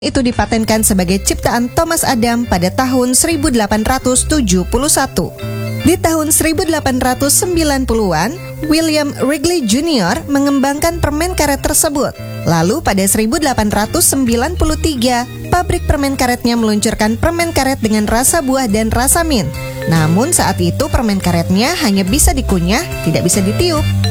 itu dipatenkan sebagai ciptaan Thomas Adam pada tahun 1871. Di tahun 1890-an, William Wrigley Jr. mengembangkan permen karet tersebut. Lalu pada 1893, pabrik permen karetnya meluncurkan permen karet dengan rasa buah dan rasa mint. Namun saat itu permen karetnya hanya bisa dikunyah, tidak bisa ditiup.